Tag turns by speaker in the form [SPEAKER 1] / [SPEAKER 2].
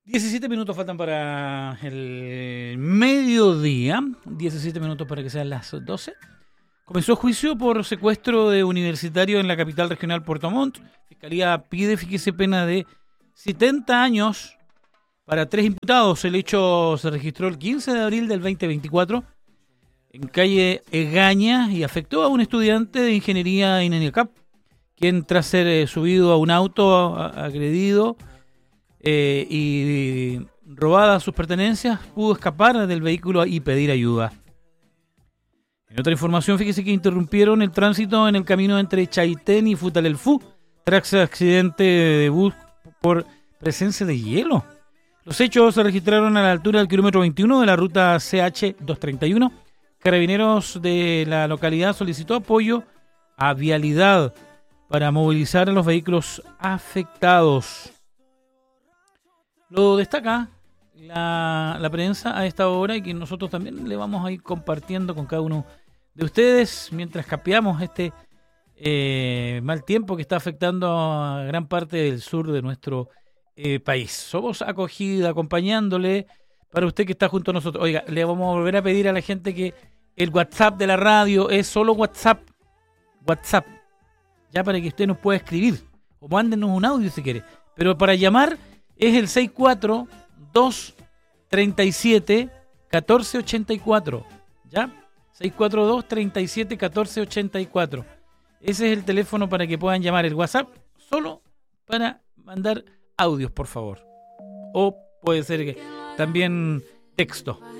[SPEAKER 1] 17 minutos faltan para el mediodía, 17 minutos para que sean las 12. Comenzó juicio por secuestro de universitario en la capital regional Puerto Montt. Fiscalía pide, fíjese, pena de 70 años para 3 imputados. El hecho se registró el 15 de abril del 2024 en calle Egaña y afectó a un estudiante de ingeniería en INECAP, quien tras ser subido a un auto agredido y robadas sus pertenencias, pudo escapar del vehículo y pedir ayuda. En otra información, fíjese que interrumpieron el tránsito en el camino entre Chaitén y Futalelfú tras accidente de bus por presencia de hielo. Los hechos se registraron a la altura del kilómetro 21 de la ruta CH231. Carabineros de la localidad solicitó apoyo a Vialidad para movilizar a los vehículos afectados. Lo destaca la prensa a esta hora y que nosotros también le vamos a ir compartiendo con cada uno de ustedes mientras capeamos este mal tiempo que está afectando a gran parte del sur de nuestro país. Somos acogida, acompañándole para usted que está junto a nosotros. Oiga, le vamos a volver a pedir a la gente que el WhatsApp de la radio es solo WhatsApp, ya para que usted nos pueda escribir o mándenos un audio si quiere, pero para llamar es el 642-37-1484, ¿ya? 642-37-1484. Ese es el teléfono para que puedan llamar. El WhatsApp solo para mandar audios, por favor. O puede ser que también texto.